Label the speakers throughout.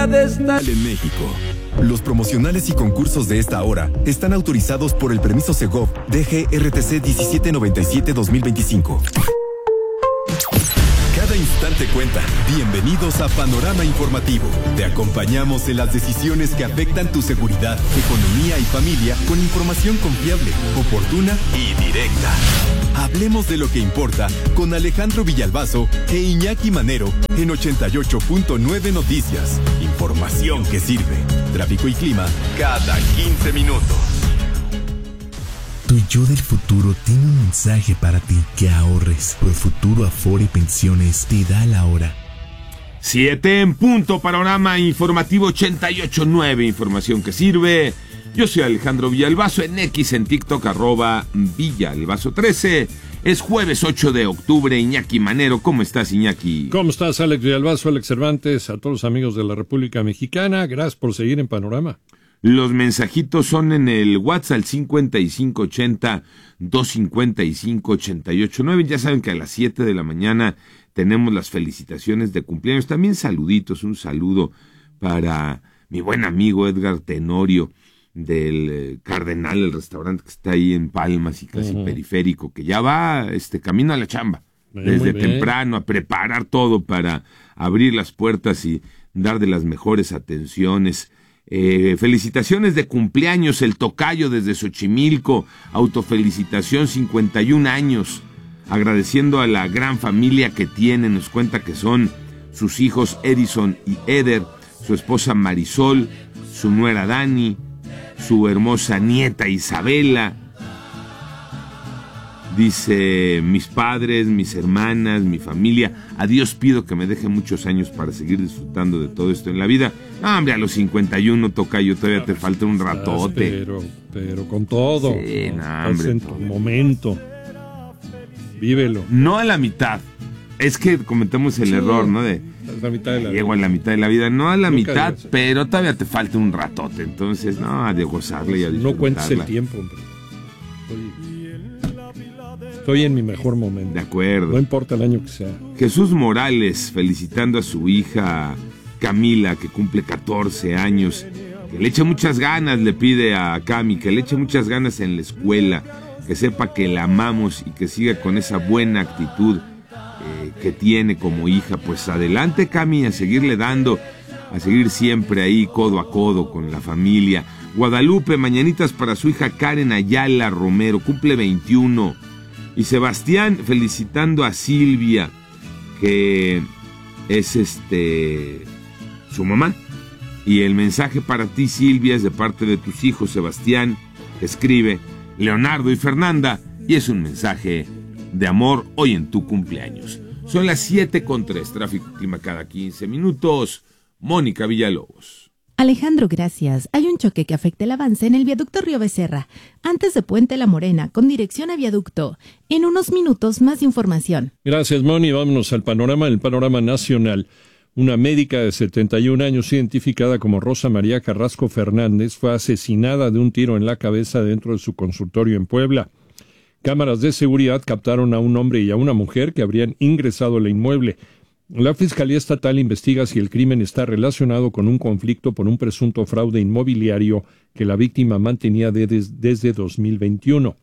Speaker 1: En México. Los promocionales y concursos de esta hora están autorizados por el permiso Segov DGRTC 1797-2025. Cada instante cuenta. Bienvenidos a Panorama Informativo. Te acompañamos en las decisiones que afectan tu seguridad, economía y familia con información confiable, oportuna y directa. Hablemos de lo que importa con Alejandro Villalbazo e Iñaki Manero en 88.9 Noticias. Información que sirve. Tráfico y clima cada 15 minutos.
Speaker 2: Tu yo del futuro tiene un mensaje para ti: que ahorres. Profuturo Afore Pensiones te da la hora.
Speaker 3: 7 en punto, Panorama Informativo 88.9, información que sirve. Yo soy Alejandro Villalbazo, en X, en TikTok, @Villalbazo13. Es jueves 8 de octubre, Iñaki Manero. ¿Cómo estás, Iñaki?
Speaker 4: ¿Cómo estás, Alex Villalbazo, Alex Cervantes? A todos los amigos de la República Mexicana, gracias por seguir en Panorama.
Speaker 3: Los mensajitos son en el WhatsApp 5580-255-88.9. Ya saben que a las 7 de la mañana tenemos las felicitaciones de cumpleaños. También saluditos, un saludo para mi buen amigo Edgar Tenorio del Cardenal, el restaurante que está ahí en Palmas y casi periférico, que ya va camino a la chamba. Desde temprano a preparar todo para abrir las puertas y dar de las mejores atenciones. Felicitaciones de cumpleaños, el tocayo desde Xochimilco, autofelicitación, 51 años, agradeciendo a la gran familia que tiene. Nos cuenta que son sus hijos Edison y Eder, su esposa Marisol, su nuera Dani, su hermosa nieta Isabela. Dice: mis padres, mis hermanas, mi familia, a Dios pido que me deje muchos años para seguir disfrutando de todo esto en la vida. Hombre, a los 51, tocayo, todavía te falta un ratote.
Speaker 4: Pero con todo.
Speaker 3: Sí, no,
Speaker 4: estás en tu momento. Vívelo.
Speaker 3: No a la mitad. Es que cometemos el error, ¿no? De
Speaker 4: la mitad de la
Speaker 3: llego
Speaker 4: vida.
Speaker 3: a la mitad de la vida. No a la
Speaker 4: Nunca
Speaker 3: mitad,
Speaker 4: digas.
Speaker 3: pero todavía te falta un ratote. Entonces, no, a de gozarla y a disfrutarla.
Speaker 4: No cuentes el tiempo, hombre. Estoy en mi mejor momento.
Speaker 3: De acuerdo.
Speaker 4: No importa el año que sea.
Speaker 3: Jesús Morales, felicitando a su hija Camila, que cumple 14 años. Que le eche muchas ganas, le pide a Cami, que le eche muchas ganas en la escuela, que sepa que la amamos y que siga con esa buena actitud que tiene como hija. Pues adelante, Cami, a seguirle dando, a seguir siempre ahí codo a codo con la familia. Guadalupe, mañanitas para su hija Karen Ayala Romero, cumple 21. Y Sebastián felicitando a Silvia, que es su mamá. Y el mensaje para ti, Silvia, es de parte de tus hijos, Sebastián, escribe Leonardo y Fernanda, y es un mensaje de amor hoy en tu cumpleaños. Son las 7:03, tráfico y clima cada 15 minutos. Mónica Villalobos.
Speaker 5: Alejandro, gracias. Hay un choque que afecta el avance en el viaducto Río Becerra, antes de Puente La Morena, con dirección a viaducto. En unos minutos, más información.
Speaker 4: Gracias, Moni. Vámonos al panorama, el panorama nacional. Una médica de 71 años, identificada como Rosa María Carrasco Fernández, fue asesinada de un tiro en la cabeza dentro de su consultorio en Puebla. Cámaras de seguridad captaron a un hombre y a una mujer que habrían ingresado al inmueble. La Fiscalía Estatal investiga si el crimen está relacionado con un conflicto por un presunto fraude inmobiliario que la víctima mantenía desde 2021.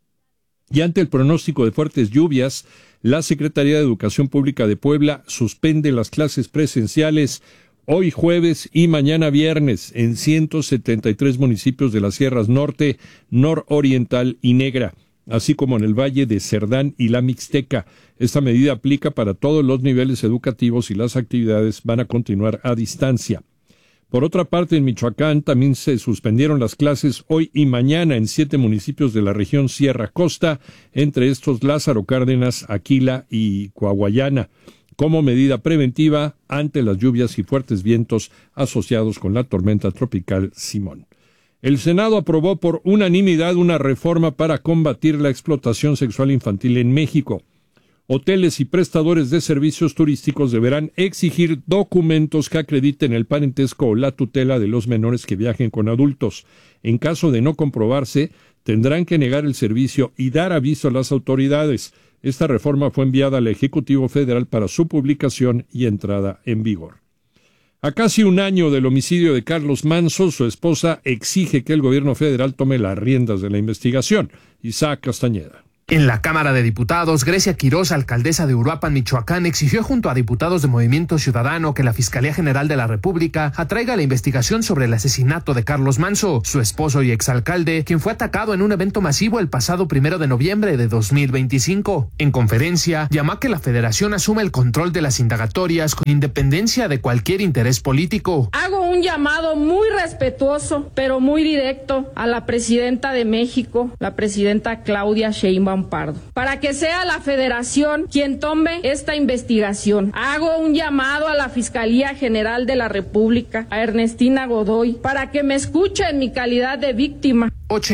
Speaker 4: Y ante el pronóstico de fuertes lluvias, la Secretaría de Educación Pública de Puebla suspende las clases presenciales hoy jueves y mañana viernes en 173 municipios de las Sierras Norte, Nororiental y Negra, así como en el Valle de Cerdán y la Mixteca. Esta medida aplica para todos los niveles educativos y las actividades van a continuar a distancia. Por otra parte, en Michoacán también se suspendieron las clases hoy y mañana en 7 municipios de la región Sierra Costa, entre estos Lázaro Cárdenas, Aquila y Coahuayana, como medida preventiva ante las lluvias y fuertes vientos asociados con la tormenta tropical Simón. El Senado aprobó por unanimidad una reforma para combatir la explotación sexual infantil en México. Hoteles y prestadores de servicios turísticos deberán exigir documentos que acrediten el parentesco o la tutela de los menores que viajen con adultos. En caso de no comprobarse, tendrán que negar el servicio y dar aviso a las autoridades. Esta reforma fue enviada al Ejecutivo Federal para su publicación y entrada en vigor. A casi un año del homicidio de Carlos Manso, su esposa exige que el gobierno federal tome las riendas de la investigación. Isaac Castañeda.
Speaker 6: En la Cámara de Diputados, Grecia Quirós, alcaldesa de Uruapan, Michoacán, exigió junto a diputados de Movimiento Ciudadano que la Fiscalía General de la República atraiga la investigación sobre el asesinato de Carlos Manso, su esposo y exalcalde, quien fue atacado en un evento masivo el pasado 1 de noviembre de 2025. En conferencia, llamó a que la Federación asuma el control de las indagatorias con independencia de cualquier interés político.
Speaker 7: Hago un llamado muy respetuoso, pero muy directo a la presidenta de México, la presidenta Claudia Sheinbaum Pardo, para que sea la Federación quien tome esta investigación. Hago un llamado a la Fiscalía General de la República, a Ernestina Godoy, para que me escuche en mi calidad de víctima.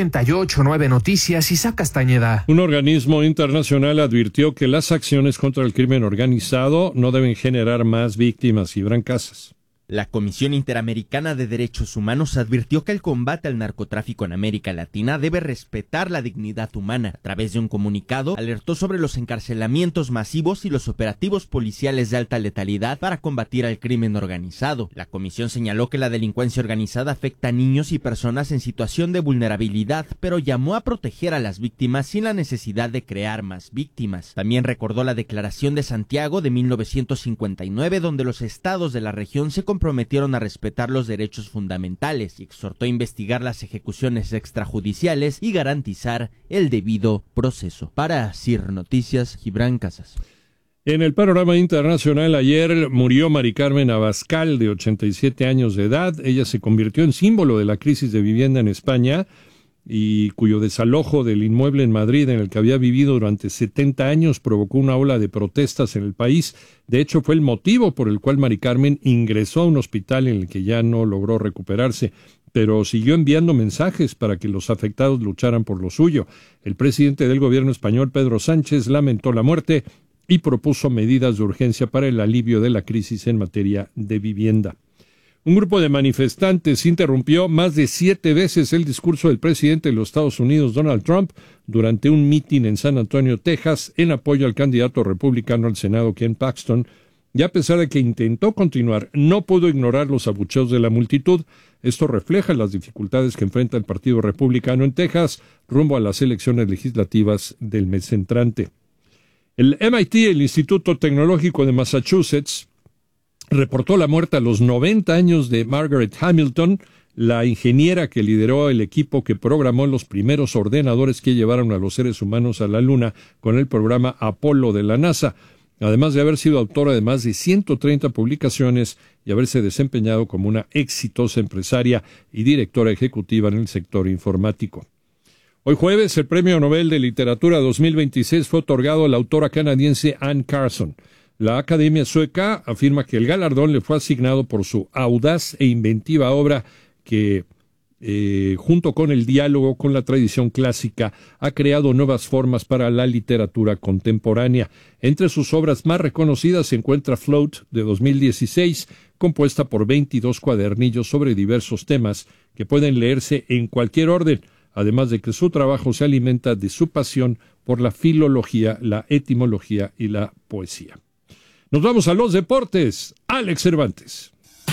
Speaker 6: 88.9 Noticias, Isaac Castañeda.
Speaker 4: Un organismo internacional advirtió que las acciones contra el crimen organizado no deben generar más víctimas. Gibran Casas.
Speaker 8: La Comisión Interamericana de Derechos Humanos advirtió que el combate al narcotráfico en América Latina debe respetar la dignidad humana. A través de un comunicado, alertó sobre los encarcelamientos masivos y los operativos policiales de alta letalidad para combatir al crimen organizado. La comisión señaló que la delincuencia organizada afecta a niños y personas en situación de vulnerabilidad, pero llamó a proteger a las víctimas sin la necesidad de crear más víctimas. También recordó la Declaración de Santiago de 1959, donde los estados de la región se comprometieron a respetar los derechos fundamentales y exhortó a investigar las ejecuciones extrajudiciales y garantizar el debido proceso. Para CIR Noticias, Gibran Casas.
Speaker 4: En el panorama internacional, ayer murió Mari Carmen Abascal, de 87 años de edad. Ella se convirtió en símbolo de la crisis de vivienda en España y cuyo desalojo del inmueble en Madrid, en el que había vivido durante 70 años, provocó una ola de protestas en el país. De hecho, fue el motivo por el cual Mari Carmen ingresó a un hospital en el que ya no logró recuperarse, pero siguió enviando mensajes para que los afectados lucharan por lo suyo. El presidente del gobierno español, Pedro Sánchez, lamentó la muerte y propuso medidas de urgencia para el alivio de la crisis en materia de vivienda. Un grupo de manifestantes interrumpió más de 7 veces el discurso del presidente de los Estados Unidos, Donald Trump, durante un mitin en San Antonio, Texas, en apoyo al candidato republicano al Senado, Ken Paxton, y a pesar de que intentó continuar, no pudo ignorar los abucheos de la multitud. Esto refleja las dificultades que enfrenta el Partido Republicano en Texas rumbo a las elecciones legislativas del mes entrante. El MIT, el Instituto Tecnológico de Massachusetts, reportó la muerte a los 90 años de Margaret Hamilton, la ingeniera que lideró el equipo que programó los primeros ordenadores que llevaron a los seres humanos a la Luna con el programa Apolo de la NASA, además de haber sido autora de más de 130 publicaciones y haberse desempeñado como una exitosa empresaria y directora ejecutiva en el sector informático. Hoy jueves, el Premio Nobel de Literatura 2026 fue otorgado a la autora canadiense Anne Carson. La Academia Sueca afirma que el galardón le fue asignado por su audaz e inventiva obra que, junto con el diálogo con la tradición clásica, ha creado nuevas formas para la literatura contemporánea. Entre sus obras más reconocidas se encuentra Float, de 2016, compuesta por 22 cuadernillos sobre diversos temas que pueden leerse en cualquier orden, además de que su trabajo se alimenta de su pasión por la filología, la etimología y la poesía. Nos vamos a los deportes. Alex Cervantes.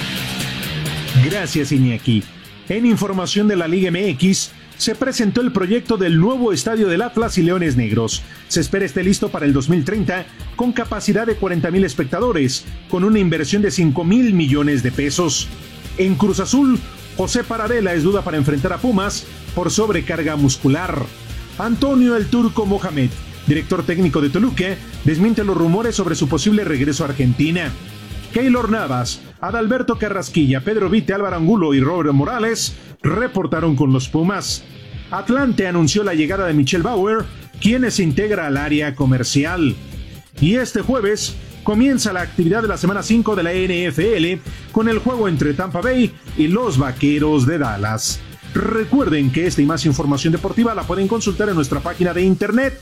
Speaker 9: Gracias, Iñaki. En información de la Liga MX, se presentó el proyecto del nuevo estadio del Atlas y Leones Negros. Se espera esté listo para el 2030, con capacidad de 40,000 espectadores, con una inversión de 5,000 millones de pesos. En Cruz Azul, José Paradela es duda para enfrentar a Pumas por sobrecarga muscular. Antonio El Turco Mohamed, director técnico de Toluca, desmiente los rumores sobre su posible regreso a Argentina. Keylor Navas, Adalberto Carrasquilla, Pedro Vite, Álvaro Angulo y Robert Morales reportaron con los Pumas. Atlante anunció la llegada de Michelle Bauer, quien se integra al área comercial. Y este jueves comienza la actividad de la semana 5 de la NFL con el juego entre Tampa Bay y los Vaqueros de Dallas. Recuerden que esta y más información deportiva la pueden consultar en nuestra página de internet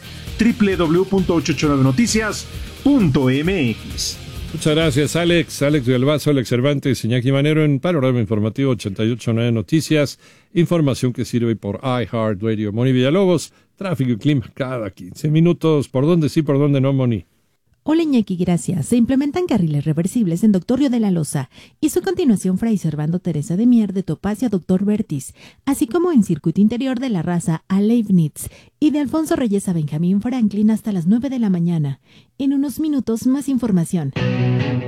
Speaker 9: www.889noticias.mx.
Speaker 4: Muchas gracias, Alex. Alex Galvazo, Alex Cervantes, Iñaki Manero en Panorama Informativo 88.9 Noticias. Información que sirve por iHeartRadio. Moni Villalobos, tráfico y clima cada 15 minutos. ¿Por dónde sí, por dónde no, Moni?
Speaker 5: Hola Iñaki, gracias. Se implementan carriles reversibles en Doctor Río de la Loza y su continuación Fray Servando Teresa de Mier de Topacio a Doctor Bertis, así como en circuito interior de La Raza a Leibniz y de Alfonso Reyes a Benjamín Franklin hasta las 9 de la mañana. En unos minutos más información.